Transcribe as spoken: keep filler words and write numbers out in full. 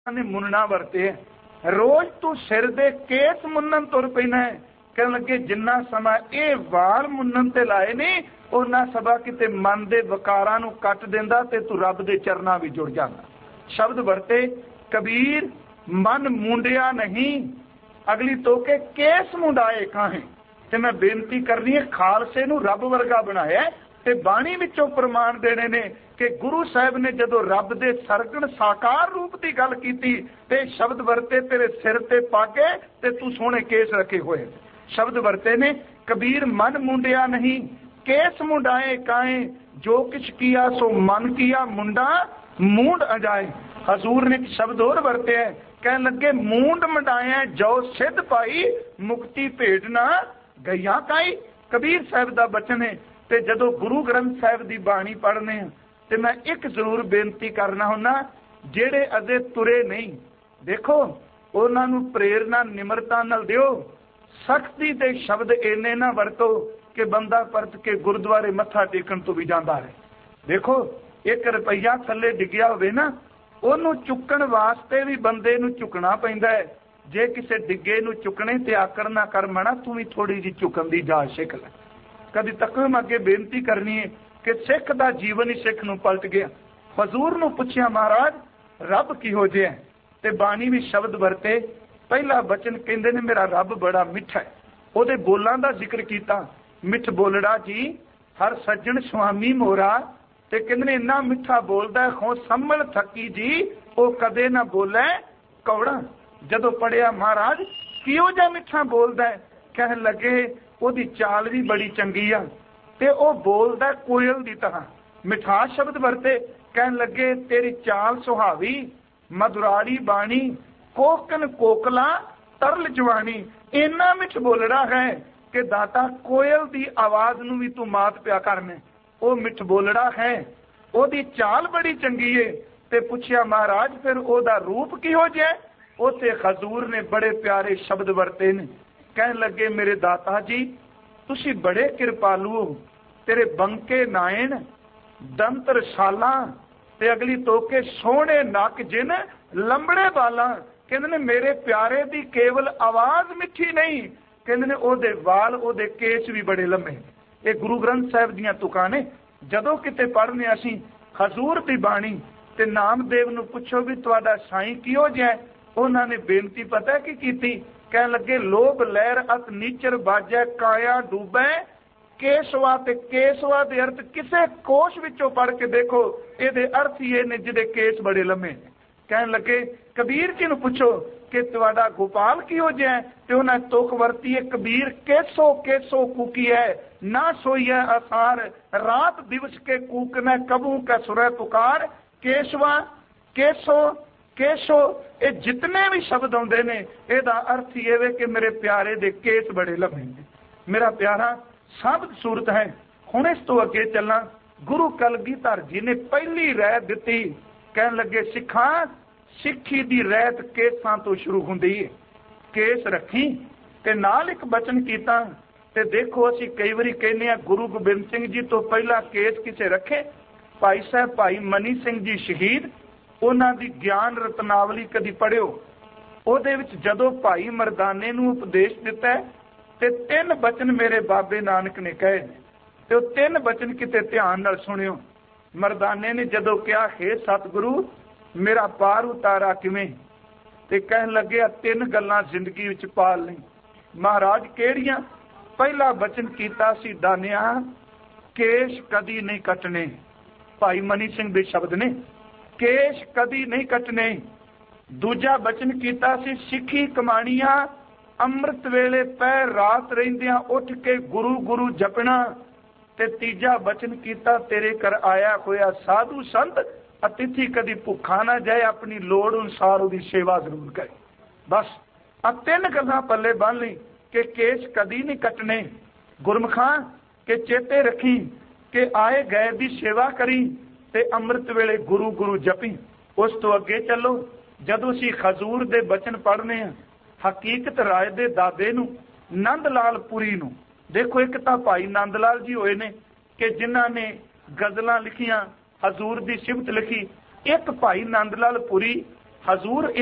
ने मुनना वरते रोज तू सिर दे केस मुन्नन तुर पैना है। कहने लगे जिन्ना समा ये वाल मुन्नन ते लाए ने उन्ना सभा किते मन दे वकारां नूं कट देंदा ते तू रब दे चरनां विच जुड़ जांदा। शब्द वरते कबीर मन मुंडिया नहीं अगली तो के केस मुंडाए काहे। ते मैं बेनती करनी है खालसे नूं रब वर्गा बनाया ते बाणी विचों प्रमाण देने ने कि गुरु साहब ने जदों रब दे सरगण साकार रूप की गल कीती ते शब्द वरते तेरे सिर ते पाके ते तू सोहणे केस रखे हुए। शब्द वरते ने कबीर मन मुंडिया नहीं केस मुंडाए काए जो किछ किया सो मन किया मुंडा मूंड अजाए। हजूर ने शब्द और वरते है कहने लगे मूंड मंडाया जो सिद्ध पाई मुक्ति भेटना गईया काई। कबीर साहब का बचन है। ते जदों गुरु ग्रंथ साहब की बाणी पढ़ने ते मैं एक जरूर बेनती करना हुन्ना जेड़े अजे तुरे नहीं देखो उन्हां नूं प्रेरणा निमरता नाल दिओ। सख्ती ते शब्द इन्ने ना वरतो कि बंदा परत के गुरुद्वारे मत्था टेकण तो भी जांदा है। देखो एक रुपया थल्ले डिग्या होवे ना ਉਹਨੂੰ चुकण वास्ते भी बंदे नूं झुकना पैंदा है। जे किसी डिगे नूं चुकने ते आकड़ ना कर मना तू भी थोड़ी जी झुकण दी जाच सिख ले। कदी तक मैं अगे बेनती करनी है कि सिख दा जीवन ही सिख नूं पलट गया। हजूर नूं पुछया महाराज रब किहो जिहा है ते बाणी भी शब्द वरते। पहला बचन कहंदे ने मेरा रब बड़ा मिठा है। ਉਹਦੇ बोलां दा जिक्र कीता मिठ बोलड़ा जी हर सज्जण स्वामी मोरा ते कहंदे इन्ना मिठा बोलदा खो संभल थकी जी वो कदे ना बोले कौड़ा। जदों पढ़िया महाराज किहो जिहा मिठा बोलदा है कहन लगे ਉਹਦੀ चाल भी बड़ी चंगी आ ते ਉਹ बोलदा कोयल दी तरह मिठास शब्द वरते। कहन लगे तेरी चाल सुहावी मधुराली बाणी कोकन कोकला तरल जवानी। इन्ना मिठ बोलड़ा है कि दाता कोयल दी आवाज नूं भी तू मात पिया करने। ਉਹ मिठ बोलड़ा है ਉਹਦੀ चाल बड़ी चंगी है। ते पुछया महाराज फिर ਉਹਦਾ रूप किहो जिहा। ਉੱਥੇ हजूर ने बड़े प्यारे शब्द वरते ने। कहन लगे मेरे दाता जी तुसी बड़े कृपालु हो। तेरे बंके नायन दंतर शाला ते अगली तोके सोहणे नक जिन लंबड़े बाला। कहंदे ने मेरे प्यारे दी केवल आवाज मिठी नहीं कहंदे ने ओहदे वाल ओहदे केस भी बड़े लंबे। ये गुरु ग्रंथ साहब दीयां तुकां ने। जदों किते पढ़ने असीं हजूर दी बाणी ते नामदेव नूं पुछो भी तुहाडा साईं किहो जिहा। उन्हां ने बेनती पता की कीती कहन लगे लोभ लहर अत नीचर बाजै काया डूबै केसवा ते केसवा दे अर्थ किसे कोश विचों पढ़ के देखो इहदे अर्थ ही ने जिहदे केस बड़े लम्मे। कहन लगे कबीर जी नूं पुछो कि तुहाडा गोपाल किहो जिहा ते उन्हां तुक वरती है कबीर केसो केसो कूकी है ना सोई है आसार रात दिवस के कूकने कबू का सुरै पुकार। केशवा केसो केशो ये जितने भी शब्द आउंदे ने इहदा अर्थ ही है कि मेरे प्यारे दे केस बड़े लम्बे ने। मेरा प्यारा शब्द सूरत है। हुण इस तो अगे चलना गुरु कलगीधर जी ने पहली रैत दिती। कहन लगे सिखा सिक्खी दी रैत केसां तो शुरू हुंदी है। केस रखी ते नाल एक बचन कीता ते देखो असीं कई वारी कहने आ गुरु गोबिंद सिंह जी तो पहला केस किसे रखे। भाई साहब भाई मनी सिंह जी शहीद उन्हां दी ज्ञान रत्नावली कदी पढ़िओ। ਉਹਦੇ ਵਿੱਚ ਜਦੋਂ ਭਾਈ ਮਰਦਾਨੇ ਨੂੰ ਉਪਦੇਸ਼ ਦਿੱਤਾ ਤੇ ਤਿੰਨ ਬਚਨ ਮੇਰੇ ਬਾਬੇ ਨਾਨਕ ਨੇ ਕਹੇ ਤੇ ਉਹ ਤਿੰਨ ਬਚਨ ਕਿਤੇ ਧਿਆਨ ਨਾਲ ਸੁਣਿਓ। ਮਰਦਾਨੇ ਨੇ ਜਦੋਂ ਕਿਹਾ ਹੈ ਸਤਿਗੁਰੂ ਮੇਰਾ ਪਾਰ ਉਤਾਰਾ ਕਿਵੇਂ ਤੇ ਕਹਿਣ ਲੱਗਿਆ ਤਿੰਨ ਗੱਲਾਂ ਜ਼ਿੰਦਗੀ ਵਿੱਚ ਪਾਲ ਲਈ। ਮਹਾਰਾਜ ਕਿਹੜੀਆਂ। ਪਹਿਲਾ ਬਚਨ ਕੀਤਾ ਸੀ ਦਾਨਿਆ ਕੇਸ਼ ਕਦੀ ਨਹੀਂ ਕੱਟਣੇ। ਭਾਈ ਮਨੀ ਸਿੰਘ ਦੇ ਸ਼ਬਦ ਨੇ ਕੇਸ਼ ਕਦੀ ਨਹੀਂ ਕੱਟਣੇ। दूजा बचन कीता सी सिखी कमाणियां अमृत वेले पैर रात रहिंदियां उठ के गुरु गुरु जपना। ते तीजा बचन कीता तेरे कर आया होया साधु संत अतिथि कदी भुखा ना जाए अपनी लोड़ अनुसार उसकी सेवा जरूर करे। बस आ तीन गल्लां पल्ले बन लई कि केस कदी नहीं कटने। गुरमुखा के चेते रखी कि आए गए दी सेवा करी ते अमृत वेले गुरु गुरु जपी। उस तो अगे चलो जदों असीं हजूर दे बचन पढ़ने हकीकत राय दे दादे नूं नंद लाल पुरी नूं देखो। एक तां भाई नंद लाल जी होए ने कि जिन्हां ने गज़लां लिखियां हजूर दी सिफत लिखी। एक भाई नंद लाल पुरी ਹਜ਼ੂਰ